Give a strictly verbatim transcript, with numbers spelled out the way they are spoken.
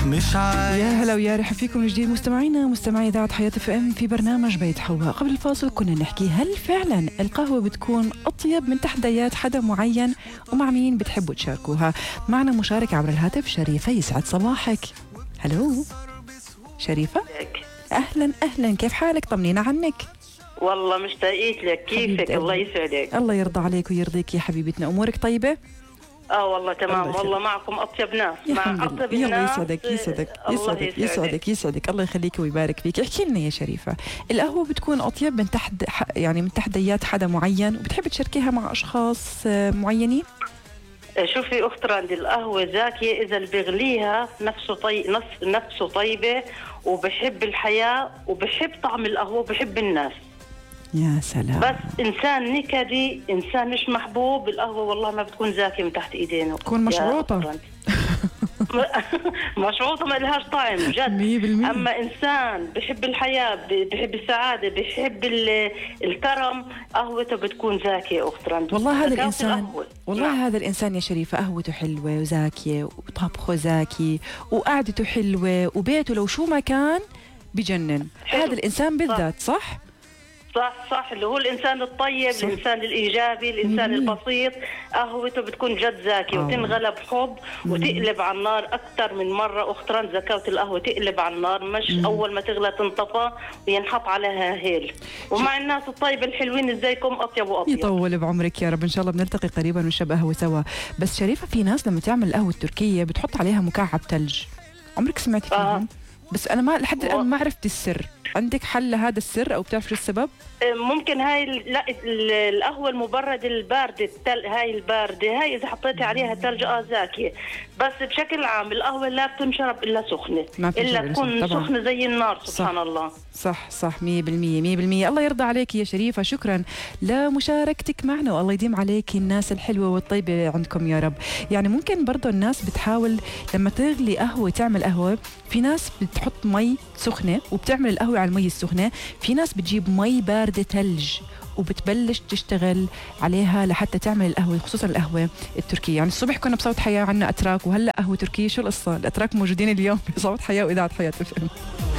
مش عايز. يا هلا ويا رحب فيكم من جديد مستمعينا مستمعي إذاعة حياة اف ام في برنامج بيت حواء. قبل الفاصل كنا نحكي هل فعلا القهوة بتكون أطيب من تحديات حدا معين ومع مين بتحبوا تشاركوها؟ معنا مشاركة عبر الهاتف شريفة، يسعد صباحك. هلو شريفة، أهلا أهلا، كيف حالك؟ طمنينا عنك. والله مشتاقيت لك، كيفك؟ الله يسعدك. الله يرضى عليك ويرضيك يا حبيبتنا، أمورك طيبة؟ اه والله تمام، والله معكم اطيب ناس، مع اطيب الناس. الناس. يسعدك يسعدك يسعدك يسعدك يسعدك، الله يخليك ويبارك فيك. احكي لنا يا شريفة، القهوة بتكون اطيب من تحت يعني من تحديات حدا معين وبتحب تشاركيها مع اشخاص معينين؟ شوفي اخت راندي، القهوة زاكية اذا اللي بغليها نفسه طيب، نفسه طيبة وبحب الحياة وبحب طعم القهوة وبحب الناس. يا سلام. بس انسان نكدي، انسان مش محبوب، القهوه والله ما بتكون زاكيه من تحت ايدينه، تكون مشروطه. مشروطه ما لهاش طعم جد. مية بالمية. اما انسان بحب الحياه، بحب السعاده، بحب الكرم، قهوته بتكون زاكيه اخت رند. والله هذا الانسان، والله نعم. هذا الانسان يا شريفه قهوته حلوه وزاكيه وطبخه زاكي وقعدته حلوه وبيته لو شو ما كان بجنن. حلو. هذا الانسان بالذات صح؟ صح صح، اللي هو الإنسان الطيب، صح. الإنسان الإيجابي، الإنسان مم. البسيط، قهوته بتكون جد زاكي آه. وتنغلب حب مم. وتقلب على النار أكثر من مرة. أختران زكاوة القهوة تقلب على النار، مش مم. أول ما تغلى تنطفى وينحط عليها هيل. ومع الناس الطيبة الحلوين ازيكم أطيب وأطيب. يطول بعمرك يا رب، إن شاء الله بنلتقي قريبا ونشرب قهوة سوا. بس شريفة، في ناس لما تعمل القهوة التركية بتحط عليها مكعب ثلج، عمرك سمعتي فيهم؟ آه. بس أنا ما لحد الآن ما عرفت السر. عندك حل لهذا السر أو بتعرف شو السبب؟ ممكن هاي لا القهوة المبردة الباردة، التل هاي الباردة هاي إذا حطيتي عليها ثلج آه زاكية. بس بشكل عام القهوة لا بتنشرب إلا سخنة، إلا تكون سخنة زي النار. سبحان صح. الله. صح صح مية بالمية مية بالمية. الله يرضى عليك يا شريفة، شكرا لمشاركتك معنا والله يديم عليك الناس الحلوة والطيبة عندكم يا رب. يعني ممكن برضو الناس بتحاول لما تغلي قهوة تعمل قهوة، في ناس بتحط مي سخنة وبتعمل القهوة على المي السخنة، في ناس بتجيب مي باردة ثلج وبتبلش تشتغل عليها لحتى تعمل القهوة، خصوصا القهوة التركية. يعني الصبح كنا بصوت حياة عنا أتراك وهلأ قهوة تركية. شو القصة؟ الأتراك موجودين اليوم بصوت حياة وإذاعة حياة اف ام.